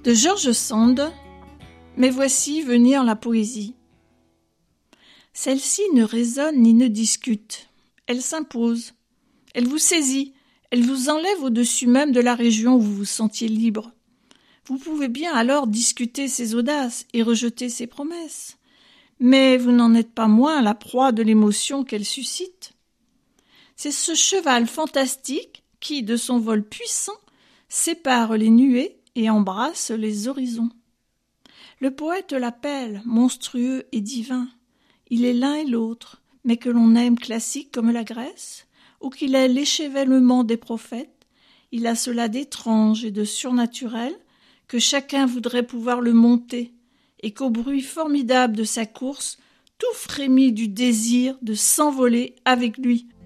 De George Sand, mais voici venir la poésie. Celle-ci ne raisonne ni ne discute, elle s'impose, elle vous saisit, elle vous enlève au-dessus même de la région où vous vous sentiez libre. Vous pouvez bien alors discuter ses audaces et rejeter ses promesses, mais vous n'en êtes pas moins la proie de l'émotion qu'elle suscite. C'est ce cheval fantastique qui, de son vol puissant, sépare les nuées et embrasse les horizons. Le poète l'appelle monstrueux et divin. Il est l'un et l'autre, mais que l'on aime classique comme la Grèce, ou qu'il est l'échevellement des prophètes, il a cela d'étrange et de surnaturel que chacun voudrait pouvoir le monter, et qu'au bruit formidable de sa course, tout frémit du désir de s'envoler avec lui.